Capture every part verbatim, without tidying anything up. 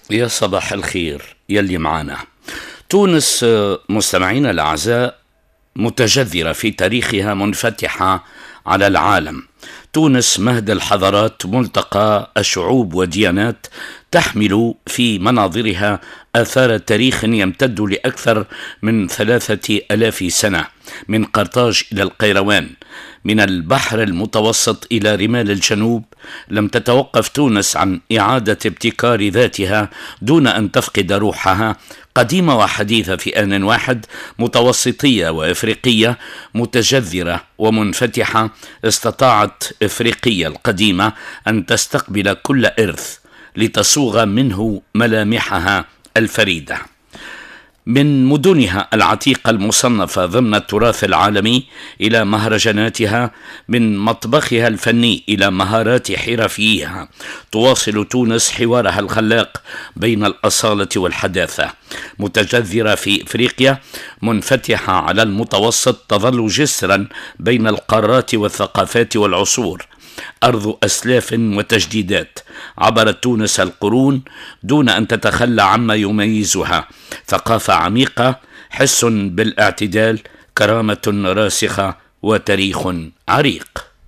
يا صباح الخير يلي معانا. تونس مستمعينا الأعزاء متجذرة في تاريخها، منفتحة على العالم. تونس مهد الحضارات، ملتقى الشعوب والديانات، تحمل في مناظرها آثار تاريخ يمتد لأكثر من ثلاثة ألاف سنة، من قرطاج إلى القيروان، من البحر المتوسط إلى رمال الجنوب. لم تتوقف تونس عن إعادة ابتكار ذاتها دون أن تفقد روحها، قديمة وحديثة في آن واحد، متوسطية وإفريقية، متجذرة ومنفتحة. استطاعت إفريقيا القديمة أن تستقبل كل إرث لتصوغ منه ملامحها الفريدة. من مدنها العتيقة المصنفة ضمن التراث العالمي إلى مهرجاناتها، من مطبخها الفني إلى مهارات حرفيها، تواصل تونس حوارها الخلاق بين الأصالة والحداثة. متجذرة في إفريقيا، منفتحة على المتوسط، تظل جسرا بين القارات والثقافات والعصور. أرض أسلاف وتجديدات، عبرت تونس القرون دون أن تتخلى عما يميزها. ثقافة عميقة، حس بالاعتدال، كرامة راسخة، وتاريخ عريق.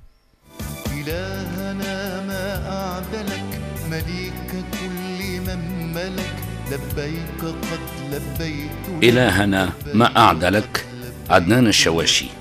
إلهنا ما أعدلك، مليك كل من ملك، لبيك قد لبيت. إلهنا ما أعدلك، عدنان الشواشي.